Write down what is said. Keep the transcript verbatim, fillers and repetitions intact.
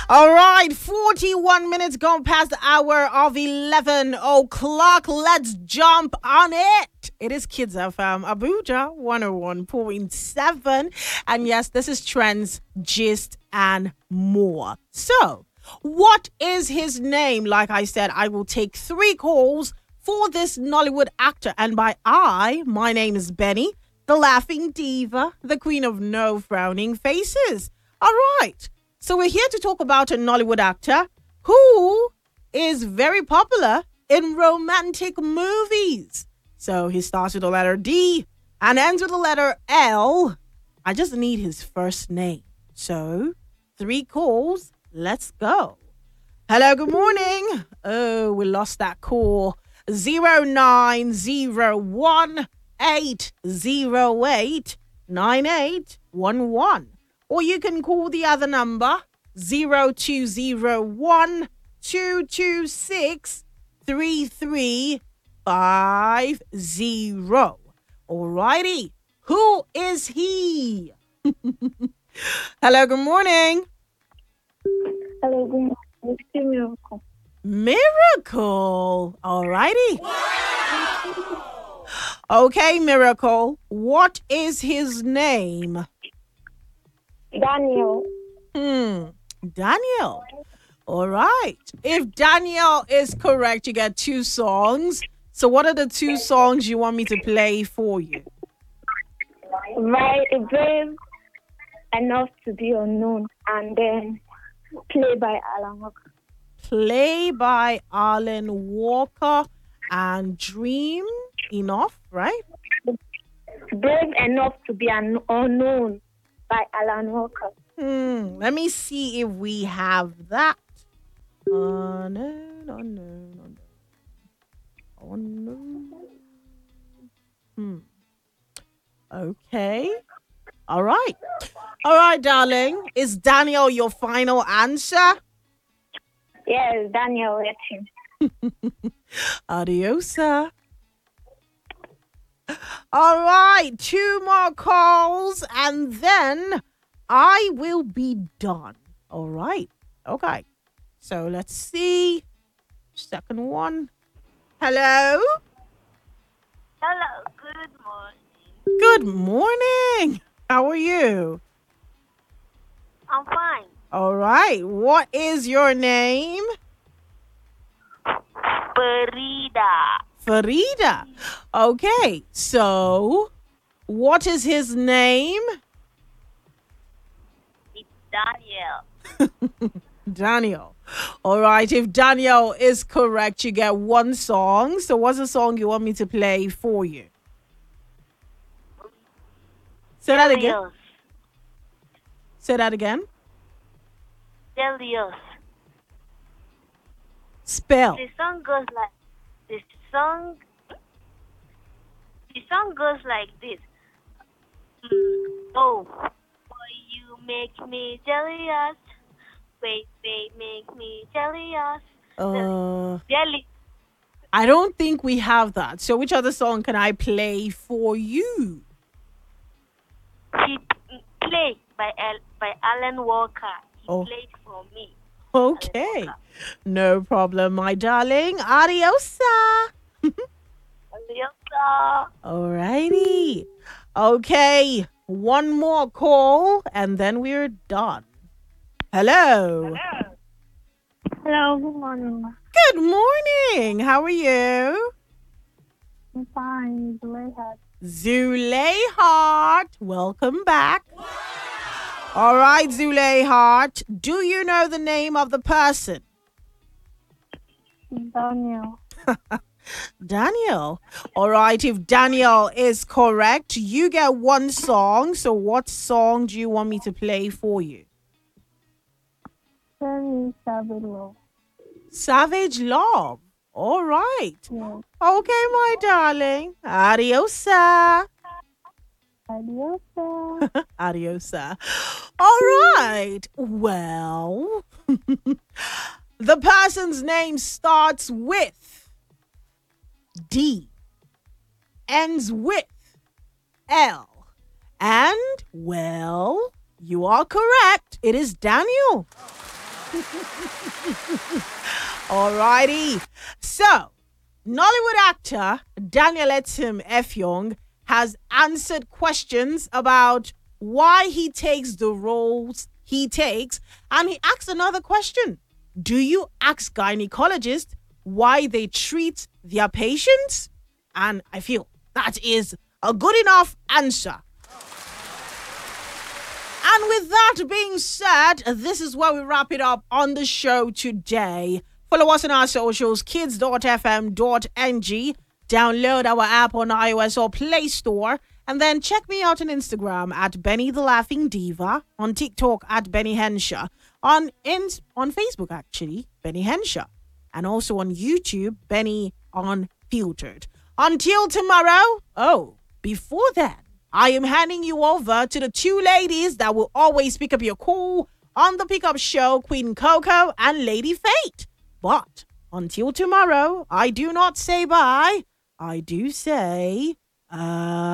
All right, forty-one minutes gone past the hour of eleven o'clock. Let's jump on it. It is Kids F M, Abuja one oh one point seven. And yes, this is Trends, Gist, and more. So, what is his name? Like I said, I will take three calls for this Nollywood actor. And by I, my name is Benny, the laughing diva, the queen of no frowning faces. All right. So we're here to talk about a Nollywood actor who is very popular in romantic movies. So he starts with the letter D and ends with the letter L. I just need his first name. So three calls. Let's go. Hello, good morning. Oh, we lost that call. zero nine zero one eight zero eight nine eight one one. Or you can call the other number, zero two zero one two two six three three five zero. Alrighty. Who is he? Hello, good morning. Hello, good morning. It's Miracle. Miracle. Alrighty. Wow. Okay, Miracle. What is his name? Daniel. Hmm. Daniel. All right. If Daniel is correct, you get two songs. So what are the two songs you want me to play for you? Right, brave enough to be unknown, and then play by Alan Walker. Play by Alan Walker and Dream Enough, right? Brave enough to be un- unknown by Alan Walker. Hmm. Let me see if we have that. Oh, no, no, no, no, no. Oh, no. Hmm. Okay. All right. All right, darling. Is Daniel your final answer? Yes, Daniel, let him. Adios, sir. All right. Two more calls and then I will be done. All right. Okay. So let's see. Second one. Hello. Hello, good morning. Good morning. How are you? I'm fine. All right. What is your name? Farida. Farida. Okay. So what is his name? It's Daniel. Daniel. All right. If Daniel is correct, you get one song. So what's the song you want me to play for you? Say that again. Delios. Say that again. Delios. Spell. The song goes like this. Song. The song goes like this. Mm, oh, boy, you make me jealous. Wait, wait, make me jealous. Uh, Jelly. I don't think we have that. So which other song can I play for you? He played by Al- by Alan Walker. He Oh. played for me. Okay. No problem, my darling. Adios. Aliosa. Alrighty. Okay. One more call and then we're done. Hello. Hello, good morning. Good morning. How are you? I'm fine. Zuleha. Zuleyhat. Welcome back. All right, Zuleyhat. Do you know the name of the person? Daniel. Daniel. All right, if Daniel is correct, you get one song. So what song do you want me to play for you? Tell me Savilo. Savage Love. All right. Yes. Okay, my darling. Adiosa. Aliosa. Adiosa. All right. Well, the person's name starts with D, ends with L, and, well, you are correct. It is Daniel. Alrighty. So, Nollywood actor Daniel Etim Efyong has answered questions about why he takes the roles he takes, and he asks another question. Do you ask gynecologists why they treat their patients? And I feel that is a good enough answer. And with that being said, this is where we wrap it up on the show today. Follow us on our socials, kids dot f m dot n g. Download our app on iOS or Play Store. And then check me out on Instagram at Benny the Laughing Diva, on TikTok at Benny Henshaw, on ins- on Facebook actually, Benny Henshaw, and also on YouTube, Benny Unfiltered. Until tomorrow, oh, before then, I am handing you over to the two ladies that will always pick up your call on the pickup show, Queen Coco and Lady Fate. But until tomorrow, I do not say bye. I do say, uh...